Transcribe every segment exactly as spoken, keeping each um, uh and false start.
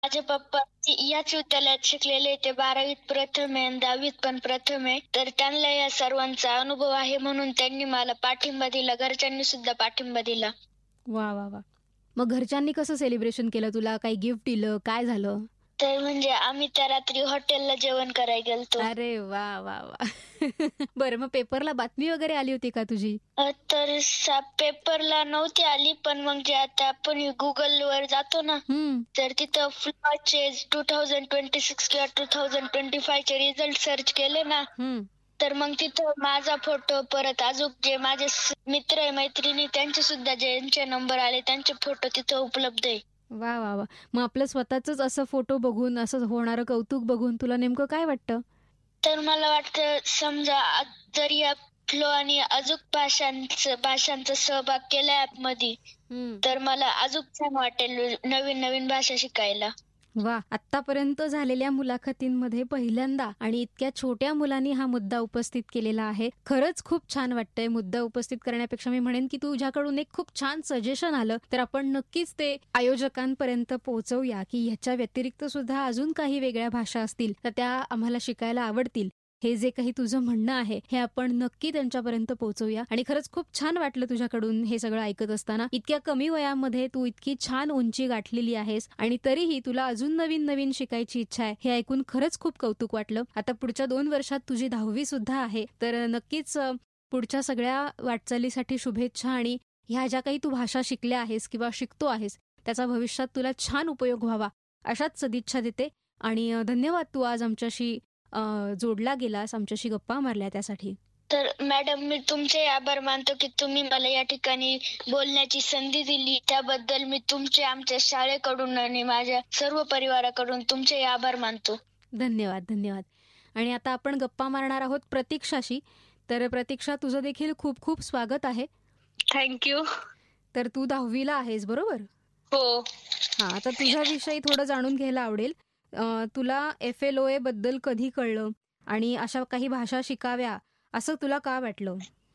माझे पप्पा ती याच विद्यालयात शिकलेले. ते बारावीत प्रथम आहे आणि दहावीत पण प्रथम आहे. तर त्यांना या सर्वांचा अनुभव आहे म्हणून त्यांनी मला पाठिंबा दिला. घरच्यांनी सुद्धा पाठिंबा दिला. वा वा वा. मग घरच्यांनी कसं सेलिब्रेशन केलं? तुला काही गिफ्ट दिलं? काय झालं? तर म्हणजे आम्ही त्या रात्री हॉटेलला जेवण करायला गेलतो. अरे वा वा वा. बरं, मग पेपरला बातमी वगैरे आली होती का तुझी? अ, तर सा पेपरला नव्हती आली, पण मग जे आता आपण Googleवर जातो ना, हं. तर तिथं फ्लॉचे दोन हजार पंचवीस किंवा दोन हजार पंचवीस चे रिझल्ट सर्च केले ना, हं. तर मग तिथं माझा फोटो, परत अजून जे माझे स मित्र आहे, मैत्रिणी त्यांचे सुद्धा ज्यांचे नंबर आले त्यांचे फोटो तिथं उपलब्ध आहे. वा वा वा. मग आपलं स्वतःचंच असं फोटो बघून, असं होणारं कौतुक बघून तुला नेमकं काय वाटतं? तर मला वाटतं समजा आ जर या फ्लो आणि अजून भाषांचं भाषांचा सहभाग केला ॲपमध्ये, हं. तर मला अजून छान वाटेल नवीन-नवीन भाषा शिकायला. वा. आत्तापर्यंत झालेल्या मुलाखतींमध्ये पहिल्यांदा आणि इतक्या छोट्या मुलांनी हा मुद्दा उपस्थित केलेला आहे. खरंच खूप छान वाटतंय. मुद्दा उपस्थित करण्यापेक्षा मी म्हणेन की तुझ्याकडून एक खूप छान सजेशन आलं, तर आपण नक्कीच ते आयोजकांपर्यंत पोहोचवूया की ह्याच्या व्यतिरिक्त सुद्धा अजून काही वेगळ्या भाषा असतील तर त्या आम्हाला शिकायला आवडतील. हे जे काही तुझं म्हणणं आहे हे आपण नक्की त्यांच्यापर्यंत पोहोचवूया. आणि खरंच खूप छान वाटलं तुझ्याकडून हे सगळं ऐकत असताना. इतक्या कमी वयामध्ये तू इतकी छान उंची गाठलेली आहेस आणि तरीही तुला अजून नवीन नवीन शिकायची इच्छा आहे, हे ऐकून खरंच खूप कौतुक वाटलं. आता पुढच्या दोन वर्षात तुझी दहावी सुद्धा आहे, तर नक्कीच अ, पुढच्या सगळ्या वाटचालीसाठी शुभेच्छा. आणि ह्या ज्या काही तू भाषा शिकल्या आहेस किंवा शिकतो आहेस त्याचा भविष्यात तुला छान उपयोग व्हावा अशाच सदिच्छा देते. आणि अ, धन्यवाद तू आज आमच्याशी अ, जोडला गेलास, आमच्याशी गप्पा मारल्या त्यासाठी. तर मॅडम मी तुमचे आभार मानतो की तुम्ही मला या ठिकाणी बोलण्याची संधी दिली. त्याबद्दल मी तुमचे, आमच्या शाळेकडून आणि माझ्या सर्व परिवाराकडून तुमचे आभार मानतो. धन्यवाद, धन्यवाद. आणि आता आपण गप्पा मारणार आहोत प्रतीक्षाशी. तर प्रतीक्षा, तुझं देखील खूप खूप स्वागत आहे. Thank you. तर तू दहावीला आहेस, बरोबर? हो. हां, आता तुझ्याविषयी थोडं जाणून घ्यायला आवडेल. अ, तुला एफ एल ओ ए बद्दल कधी कळलं? आणि अशा काही भाषा शिकाव्या असं तुला का वाटलं?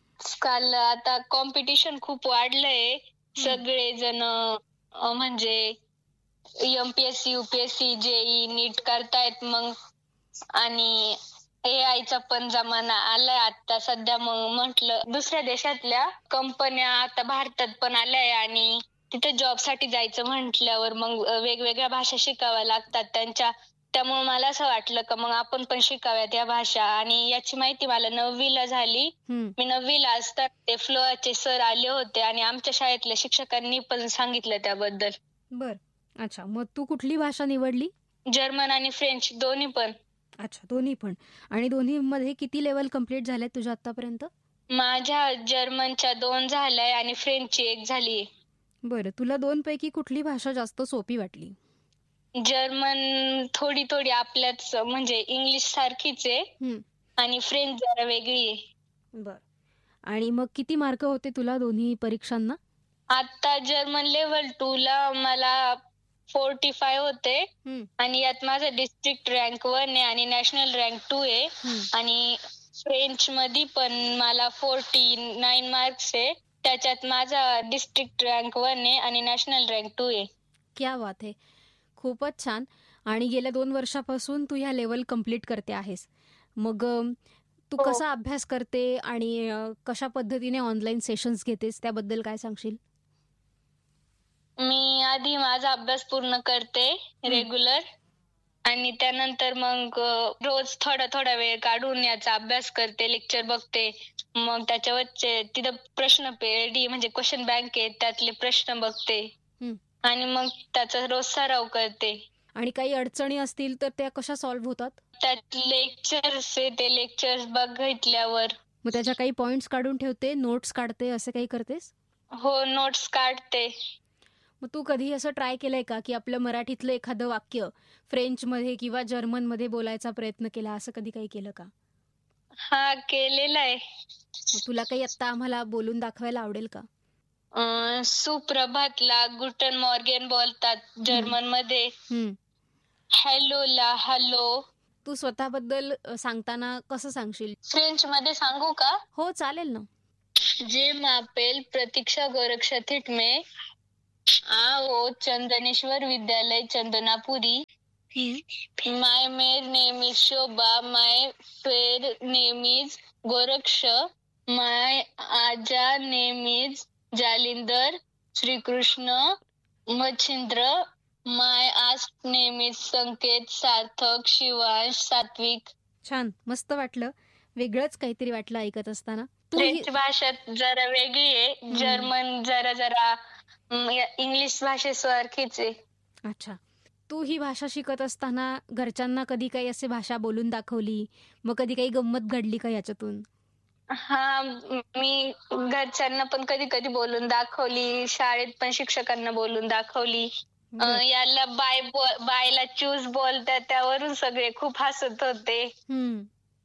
काल आता कॉम्पिटिशन खूप वाढलंय. हं. सगळेजण अ, म्हणजे M P S C, U P S C, जे ई ई, नीट करतायत मग. आणि ए आयचा पण जमाना आलाय आता सध्या. मग म्हटलं दुसऱ्या देशातल्या कंपन्या आता भारतात पण आल्याय आणि तिथे जॉबसाठी जायचं म्हटल्यावर मग अ, वेगवेगळ्या भाषा शिकाव्या लागतात त्यांच्या. त्यामुळे मला असं वाटलं का मग आपण पण शिकाव्यात या भाषा. आणि याची माहिती मला नववीला झाली. हं. मी नववीला असताना ते फ्लोचे सर आले होते आणि आमच्या शाळेतल्या शिक्षकांनी पण सांगितलं त्याबद्दल. बरं. अच्छा, मग तू कुठली भाषा निवडली? जर्मन आणि फ्रेंच दोन्ही पण. अच्छा, दोन्ही पण. आणि दोन्हीमध्ये किती लेव्हल कंप्लीट झाल्यात तुझ्या आत्तापर्यंत? माझ्या जर्मनच्या दोन झाल्याय आणि फ्रेंचची एक झालीये. बरं, तुला दोन पैकी कुठली भाषा जास्त सोपी वाटली? जर्मन थोडी थोडी आपल्याच म्हणजे इंग्लिश सारखीच आहे हं. आणि फ्रेंच जरा वेगळी आहे. बरं. आणि मग किती मार्क होते तुला दोन्ही परीक्षांना? आता जर्मन लेव्हल टू ला मला पंचेचाळीस होते हं. आणि यात माझा डिस्ट्रिक्ट रँक वन आहे आणि नॅशनल रँक टू आहे. हं. आणि फ्रेंच मध्ये पण मला नव्याण्णव मार्क्स आहे. त्याच्यात माझा डिस्ट्रिक्ट रँक वन आहे आणि नॅशनल रँक टू आहे. क्या बात है! खूपच छान. आणि गेल्या दोन वर्षापासून तू ह्या लेव्हल कंप्लीट करते आहेस. मग अ, तू हो. कसा अभ्यास करते आणि अ, कशा पद्धतीने ऑनलाईन सेशन्स घेतेस त्याबद्दल काय सांगशील? मी आधी माझा अभ्यास पूर्ण करते हं. रेग्युलर आणि त्यानंतर मग अ, रोज थोडा थोडा वेळ काढून याचा अभ्यास करते, लेक्चर बघते. मग त्याच्यावरचे तिथं प्रश्न पेढी म्हणजे क्वेश्चन बँक आहे त्यातले प्रश्न बघते हं. आणि मग त्याचा रोज सराव करते. आणि काही अडचणी असतील तर त्या कशा सॉल्व्ह होतात? त्यात लेक्चर्स आहे ते लेक्चर्स बघितल्यावर. मग त्याच्या काही पॉइंट्स काढून ठेवते, नोट्स काढते, असं काही करतेस? हो, नोट्स काढते. मग तू कधी असं ट्राय केलंय का की आपलं मराठीतलं एखादं वाक्य फ्रेंचमध्ये किंवा जर्मनमध्ये बोलायचा प्रयत्न केला, असं कधी काही केलं का? हा, केलेला आहे. मग तुला काही आत्ता आम्हाला बोलून दाखवायला आवडेल का? अ, सुप्रभातला गुटन मॉर्गेन बोलतात जर्मनमध्ये. हं. हॅलोला हॅलो. तू स्वतःबद्दल अ, सांगताना कसं सांगशील? फ्रेंचमध्ये सांगू का? हो, चालेल ना. जे m'appelle प्रतीक्षा गोरक्षथिट में आओ चंदनेश्वर विद्यालय चंदनापुरी. माय मेर name is Shobha. My per name is Goraksh. माय आजा नेम इज जालिंदर श्रीकृष्ण मच्छिंद्र. माय आस्ट नेम इज संकेत सार्थक शिवांश सात्विक. छान, मस्त वाटलं. वेगळंच काहीतरी वाटलं ऐकत असताना. तू ही- फ्रेंच भाषा जरा वेगळी आहे. जर्मन जरा जरा अं, या- इंग्लिश भाषेसारखीच आहे. अच्छा, तू ही भाषा शिकत असताना घरच्यांना कधी काही असे भाषा बोलून दाखवली, मग कधी काही गंमत घडली का याच्यातून? हा, मी घरच्यांना पण कधी कधी बोलून दाखवली, शाळेत पण शिक्षकांना बोलून दाखवली. अं, याला बाय बो- बायला चूज बोलतात त्यावरून सगळे खूप हसत होते. हम्म.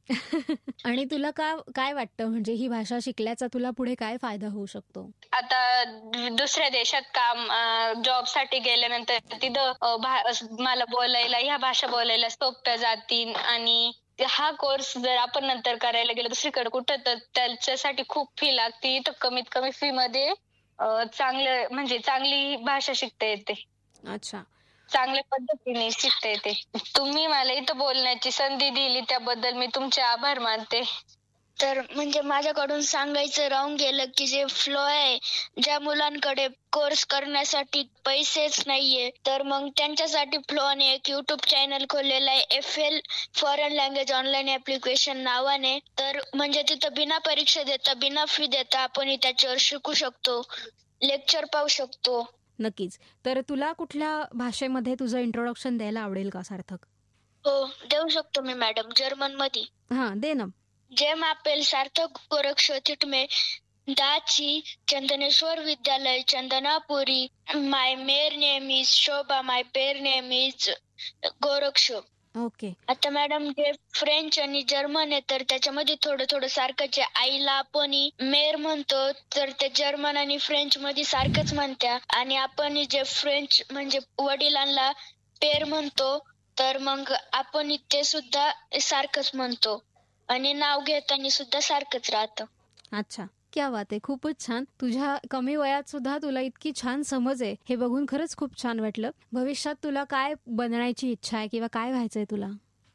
आणि तुला का काय वाटतं, म्हणजे ही भाषा शिकल्याचा तुला पुढे काय फायदा होऊ शकतो? आता दुसऱ्या देशात काम जॉब साठी गेल्यानंतर तिथं अं, भा- मला बोलायला ह्या भाषा बोलायला सोप्या जातील आणि हा कोर्स जर आपण नंतर करायला गेलो दुसरीकडे कुठं तर त्याच्यासाठी खूप फी लागते. तर कमीत कमी फी मध्ये अं, चांगलं म्हणजे चांगली भाषा शिकता येते, अच्छा, चांगल्या पद्धतीने शिकता येते. तुम्ही मला इथं बोलण्याची संधी दिली त्याबद्दल मी तुमचे आभार मानते. तर म्हणजे माझ्याकडून सांगायचं राहून गेलं की जे फ्लो आहे, ज्या मुलांकडे कोर्स करण्यासाठी पैसेच नाहीये तर मग त्यांच्यासाठी फ्लोने एक युट्यूब चॅनल खोललेला आहे, F L foreign language online application नावाने. तर म्हणजे तिथं बिना परीक्षा देता बिना फी देता आपण त्याच्यावर शिकू शकतो, लेक्चर पाहू शकतो. नक्कीच. तर तुला कुठल्या भाषेमध्ये तुझं इंट्रोडक्शन द्यायला आवडेल का सार्थक? हो, देऊ शकतो मी मॅडम. जर्मन मध्ये. हा, दे ना. जेम आपेल सार्थक गोरक्ष तिटमे दाची चंदनेश्वर विद्यालय चंदनापुरी. माय मेर name is Shobha. My per name is Goraksh. Okay. आता मॅडम जे फ्रेंच आणि जर्मन आहे तर त्याच्यामध्ये थोडं थोडं सारखंच आहे. आईला आपण मेर म्हणतो तर ते जर्मन आणि फ्रेंच मध्ये सारखंच म्हणत्या, आणि आपण जे फ्रेंच म्हणजे वडिलांना पेर म्हणतो तर मग आपण ते सुद्धा सारखंच म्हणतो, आणि नाव घेताना सुद्धा सारखंच राहतं. अच्छा, क्या बात आहे. खूपच छान. तुझ्या कमी वयात सुद्धा तुला इतकी छान समज आहे हे बघून खरंच खूप छान वाटलं. भविष्यात तुला काय बनण्याची इच्छा आहे किंवा काय व्हायचंय तुला?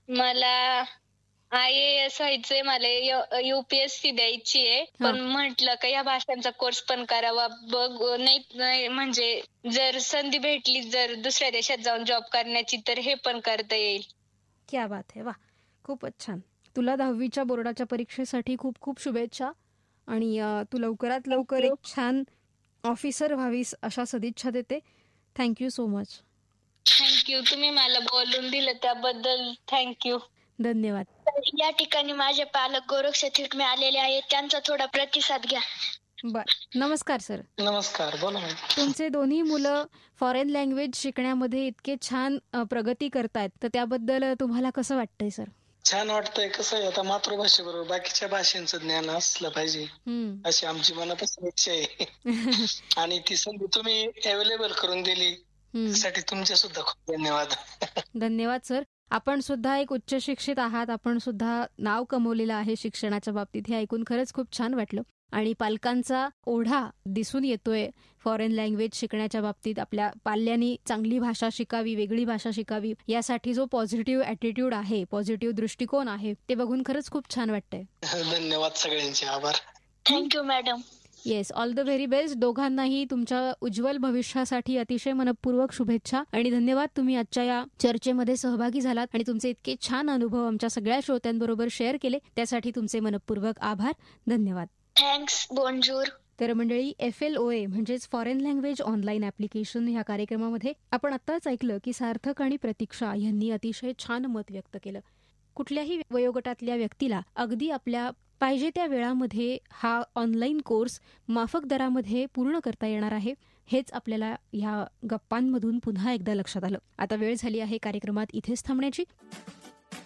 मला आय ए एस व्हायचंय. मला युपीएससी द्यायची आहे, पण म्हटलं का या भाषांचा कोर्स पण करावा. बघ नाही नाही म्हणजे जर संधी भेटली जर दुसऱ्या देशात जाऊन जॉब करण्याची तर हे पण करता येईल. क्या बात आहे. वा, खूपच छान. तुला दहावीच्या बोर्डाच्या परीक्षेसाठी खूप खूप शुभेच्छा, आणि अ, तू लवकरात लवकर एक छान ऑफिसर व्हावीस अशा सदिच्छा देते. Thank you so much. थँक्यू. तुम्ही मला बोलून दिलं त्याबद्दल थँक्यू. धन्यवाद. तर या ठिकाणी माझे पालक गोरक्ष थिटमे आलेले आहेत, त्यांचा थोडा प्रतिसाद घ्या. बर, नमस्कार सर. नमस्कार, बोला मॅम. तुमचे दोन्ही मुलं फॉरेन लँग्वेज शिकण्यामध्ये इतके छान अ, प्रगती करतायत, तर त्याबद्दल तुम्हाला कसं वाटतंय सर? छान वाटतंय. कसं आहे, आता मातृभाषेबरोबर बाकीच्या भाषांचं ज्ञान असलं पाहिजे हम्म. अशी आमची मनापासून इच्छा आहे. आणि ती संधी तुम्ही अवेलेबल करून दिली हम्म. त्यासाठी तुमचे सुद्धा खूप धन्यवाद. धन्यवाद सर. आपण सुद्धा एक उच्च शिक्षित आहात, आपण सुद्धा नाव कमवलेलं आहे शिक्षणाच्या बाबतीत, हे ऐकून खरंच खूप छान वाटलं. आणि पालकांचा ओढा दिसून येतोय फॉरेन लँग्वेज शिकण्याच्या बाबतीत. आपल्या पाल्यांनी चांगली भाषा शिकावी, वेगळी भाषा शिकावी, यासाठी जो पॉझिटिव्ह ॲटिट्यूड आहे, पॉझिटिव्ह दृष्टिकोन आहे, ते बघून खरंच खूप छान वाटतंय. धन्यवाद, सगळ्यांचे आभार. Thank you madam. Yes, all the very best. दोघांनाही तुमच्या उज्ज्वल भविष्यासाठी अतिशय मनपूर्वक शुभेच्छा आणि धन्यवाद. तुम्ही आजच्या या चर्चेमध्ये सहभागी झालात आणि तुमचे इतके छान अनुभव आमच्या सगळ्या श्रोत्यांबरोबर शेअर केले, त्यासाठी तुमचे मनपूर्वक आभार. धन्यवाद. थँक्स. बोनजूर. तर मंडळी, एफ एल ओ ए म्हणजेच फॉरेन लँग्वेज ऑनलाईन ऍप्लिकेशन ह्या कार्यक्रमामध्ये आपण आत्ताच ऐकलं की सार्थक आणि प्रतीक्षा यांनी अतिशय छान मत व्यक्त केलं. कुठल्याही वयोगटातल्या व्यक्तीला अगदी आपल्या पाहिजे त्या वेळामध्ये हा ऑनलाईन कोर्स माफक दरामध्ये पूर्ण करता येणार आहे, हेच आपल्याला ह्या गप्पांमधून पुन्हा एकदा लक्षात आलं. आता वेळ झाली आहे कार्यक्रमात इथेच थांबण्याची.